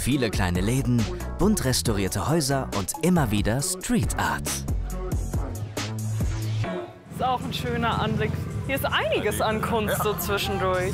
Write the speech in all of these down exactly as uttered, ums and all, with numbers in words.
Viele kleine Läden, bunt restaurierte Häuser und immer wieder Street Art. Ist auch ein schöner Anblick. Hier ist einiges an Kunst so zwischendurch.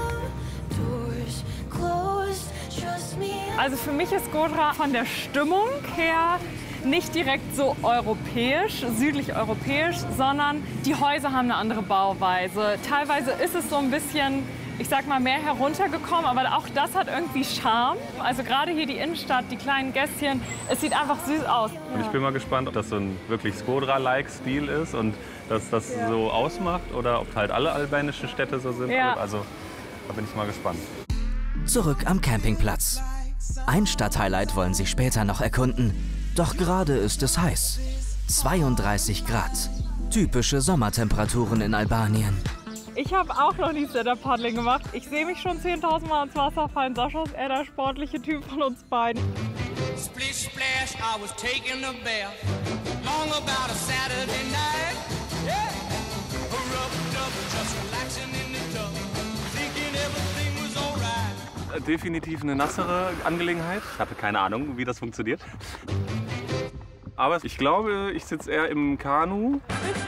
Also für mich ist Skodra von der Stimmung her nicht direkt so europäisch, südlich europäisch, sondern die Häuser haben eine andere Bauweise. Teilweise ist es so ein bisschen, ich sag mal, mehr heruntergekommen, aber auch das hat irgendwie Charme. Also gerade hier die Innenstadt, die kleinen Gässchen, es sieht einfach süß aus. Und ich bin mal gespannt, ob das so ein wirklich Skodra-like Stil ist und dass das ja. so ausmacht oder ob halt alle albanischen Städte so sind. Ja. Also da bin ich mal gespannt. Zurück am Campingplatz. Ein Stadthighlight wollen sie später noch erkunden. Doch gerade ist es heiß. zweiunddreißig Grad. Typische Sommertemperaturen in Albanien. Ich habe auch noch nie Stand-Up-Paddling gemacht. Ich sehe mich schon zehntausend Mal ins Wasser fallen. Sascha ist eher der sportliche Typ von uns beiden. Splish splash, I was taking a bath. Long about a Saturday night. Yeah. Rubbed up, just relaxing in the tub. Thinking everything was alright. Definitiv eine nassere Angelegenheit. Ich hatte keine Ahnung, wie das funktioniert. Aber ich glaube, ich sitze eher im Kanu.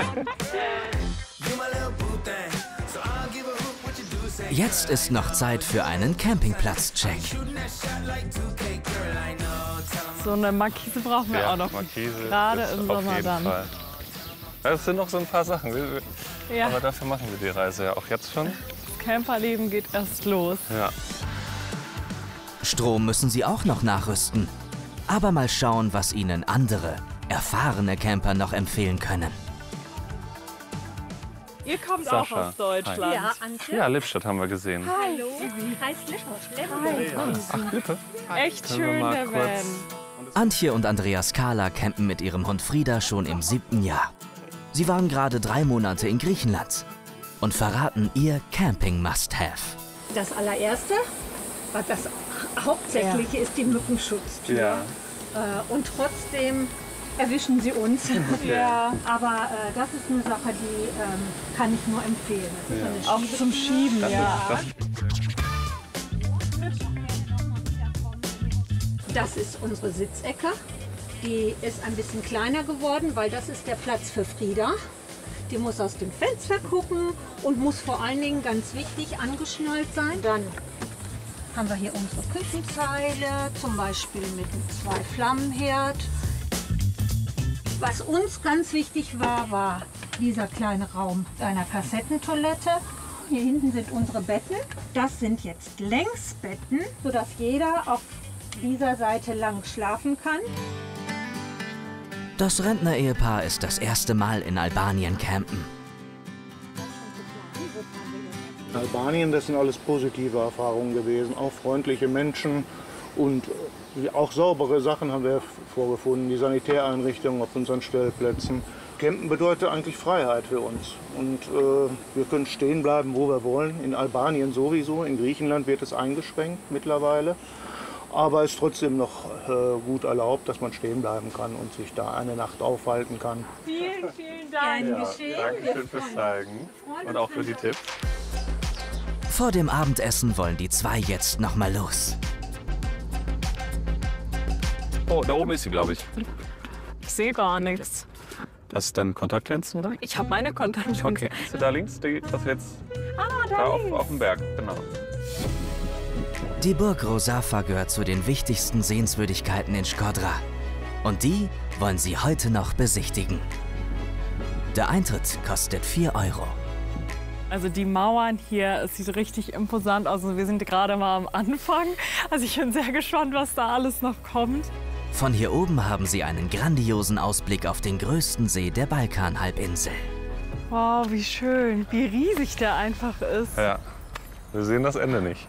Jetzt ist noch Zeit für einen Campingplatz-Check. So eine Markise brauchen wir ja, auch noch. Markise gerade im Sommer dann. Fall. Das sind noch so ein paar Sachen. Ja. Aber dafür machen wir die Reise ja auch jetzt schon. Das Camperleben geht erst los. Ja. Strom müssen sie auch noch nachrüsten. Aber mal schauen, was ihnen andere, erfahrene Camper noch empfehlen können. Ihr kommt Sascha. auch aus Deutschland. Ja, Antje. Ja, Lippstadt haben wir gesehen. Hallo, wie heißt Lippe? Ach, Lippe. Echt Können wir schön, mal der kurz- Van. Antje und Andreas Kahler campen mit ihrem Hund Frieda schon im siebten Jahr. Sie waren gerade drei Monate in Griechenland und verraten ihr Camping-Must-Have. Das allererste, was das Hauptsächliche ist, die Mückenschutztür. Ja. Äh, und trotzdem erwischen sie uns. Ja. Aber äh, das ist eine Sache, die ähm, kann ich nur empfehlen. Das ist eine Auch zum Schieben, Das ja. ist, das Das ist unsere Sitzecke. Die ist ein bisschen kleiner geworden, weil das ist der Platz für Frieda. Die muss aus dem Fenster gucken und muss vor allen Dingen, ganz wichtig, angeschnallt sein. Dann haben wir hier unsere Küchenzeile, zum Beispiel mit einem Zwei-Flammenherd. Was uns ganz wichtig war, war dieser kleine Raum einer Kassettentoilette. Hier hinten sind unsere Betten. Das sind jetzt Längsbetten, sodass jeder auf dieser Seite lang schlafen kann. Das Rentner-Ehepaar ist das erste Mal in Albanien campen. Albanien, das sind alles positive Erfahrungen gewesen, auch freundliche Menschen und auch saubere Sachen haben wir vorgefunden, die Sanitäreinrichtungen auf unseren Stellplätzen. Campen bedeutet eigentlich Freiheit für uns und äh, wir können stehen bleiben, wo wir wollen, in Albanien sowieso, in Griechenland wird es eingeschränkt mittlerweile, aber es ist trotzdem noch äh, gut erlaubt, dass man stehen bleiben kann und sich da eine Nacht aufhalten kann. Vielen, vielen Dank. Gern ja, geschehen. danke schön fürs Zeigen und auch für die Tipps. Vor dem Abendessen wollen die zwei jetzt noch mal los. Oh, da oben ist sie, glaube ich. Ich sehe gar nichts. Das ist dann Kontaktlinsen, oder? Ich habe meine Kontaktlinsen. Okay. Ist sie da links? Die, das jetzt Ah, da, da auf, links. auf dem Berg, genau. Die Burg Rosafa gehört zu den wichtigsten Sehenswürdigkeiten in Skodra. Und die wollen sie heute noch besichtigen. Der Eintritt kostet vier Euro. Also die Mauern hier, es sieht richtig imposant aus. Also wir sind gerade mal am Anfang. Also ich bin sehr gespannt, was da alles noch kommt. Von hier oben haben sie einen grandiosen Ausblick auf den größten See der Balkanhalbinsel. Wow, wie schön, wie riesig der einfach ist. Ja, wir sehen das Ende nicht.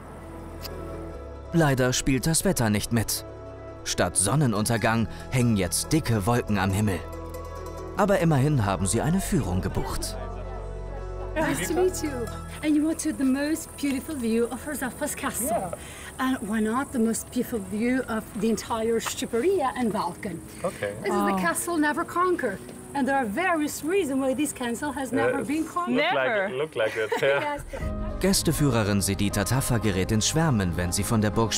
Leider spielt das Wetter nicht mit. Statt Sonnenuntergang hängen jetzt dicke Wolken am Himmel. Aber immerhin haben sie eine Führung gebucht. Nice to meet you. And you wanted the most beautiful view of Rosafa's castle. Yeah. And why not the most beautiful view of the entire Shqipëria and Balkan? Okay. This is the castle never conquered. And there are various reasons why this castle has never Uh, been conquered. Look Never. like, look like it. Yeah. Yes. Gästeführerin Sedita Taffa gerät ins Schwärmen, wenn sie von der Burg